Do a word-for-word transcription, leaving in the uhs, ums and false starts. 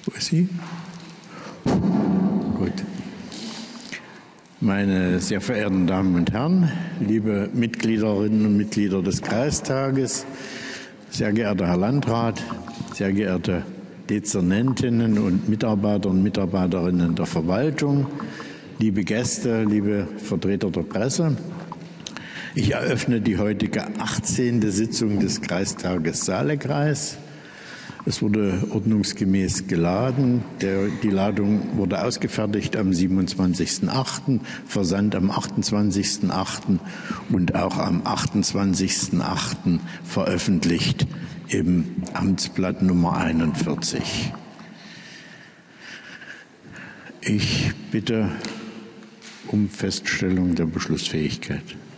Wo ist sie? Gut. Meine sehr verehrten Damen und Herren, liebe Mitgliederinnen und Mitglieder des Kreistages, sehr geehrter Herr Landrat, sehr geehrte Dezernentinnen und Mitarbeiter und Mitarbeiterinnen der Verwaltung, liebe Gäste, liebe Vertreter der Presse. Ich eröffne die heutige achtzehnte Sitzung des Kreistages Saale-Kreis. Es wurde ordnungsgemäß geladen. Der, die Ladung wurde ausgefertigt am siebenundzwanzigsten achten, versandt am achtundzwanzigsten achten und auch am achtundzwanzigsten achten veröffentlicht im Amtsblatt Nummer einundvierzig. Ich bitte um Feststellung der Beschlussfähigkeit.